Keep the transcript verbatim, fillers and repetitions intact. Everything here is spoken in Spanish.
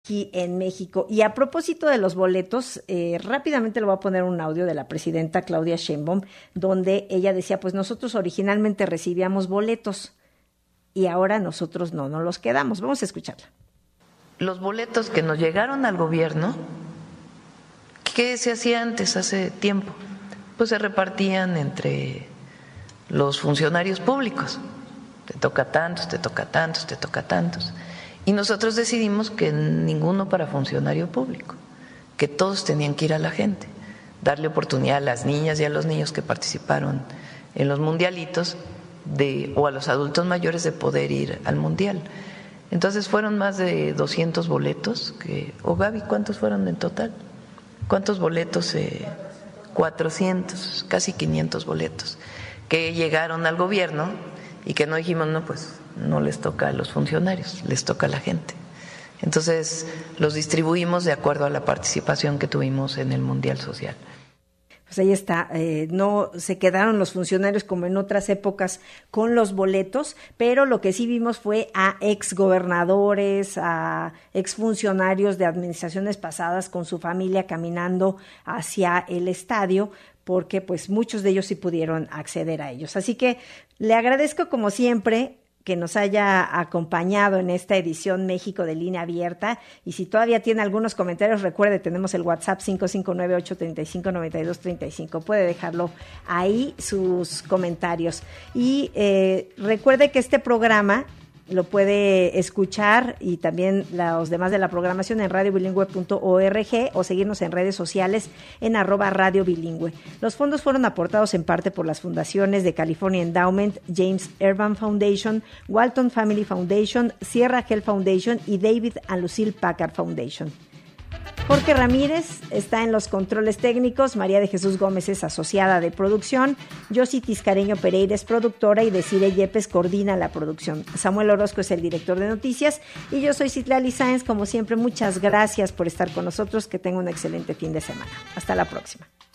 aquí en México. Y a propósito de los boletos, eh, rápidamente le voy a poner un audio de la presidenta Claudia Sheinbaum, donde ella decía, pues nosotros originalmente recibíamos boletos y ahora nosotros no, no los quedamos. Vamos a escucharla. Los boletos que nos llegaron al gobierno, ¿qué se hacía antes, hace tiempo? Pues se repartían entre los funcionarios públicos. Te toca tantos, te toca tantos, te toca tantos. Y nosotros decidimos que ninguno para funcionario público, que todos tenían que ir a la gente, darle oportunidad a las niñas y a los niños que participaron en los mundialitos de, o a los adultos mayores de poder ir al mundial. Entonces fueron más de doscientos boletos. Que, o Gaby, ¿cuántos fueron en total? ¿Cuántos boletos? Eh, cuatrocientos, casi quinientos boletos que llegaron al gobierno y que no dijimos, no, pues no les toca a los funcionarios, les toca a la gente. Entonces los distribuimos de acuerdo a la participación que tuvimos en el Mundial Social. Pues ahí está, eh, no se quedaron los funcionarios como en otras épocas con los boletos, pero lo que sí vimos fue a exgobernadores, a exfuncionarios de administraciones pasadas con su familia caminando hacia el estadio, porque pues muchos de ellos sí pudieron acceder a ellos. Así que le agradezco como siempre que nos haya acompañado en esta edición México de Línea Abierta, y si todavía tiene algunos comentarios, recuerde, tenemos el WhatsApp cinco cinco nueve, ocho tres cinco, nueve dos tres cinco, puede dejarlo ahí sus comentarios. Y eh, recuerde que este programa lo puede escuchar y también los demás de la programación en radio bilingüe punto org o seguirnos en redes sociales en arroba radio bilingüe. Los fondos fueron aportados en parte por las fundaciones de California Endowment, James Urban Foundation, Walton Family Foundation, Sierra Health Foundation y David and Lucille Packard Foundation. Jorge Ramírez está en los controles técnicos, María de Jesús Gómez es asociada de producción, Yossi Tiscareño Pereira es productora y Desiree Yepes coordina la producción. Samuel Orozco es el director de noticias y yo soy Citlali Sáenz. Como siempre, muchas gracias por estar con nosotros, que tenga un excelente fin de semana. Hasta la próxima.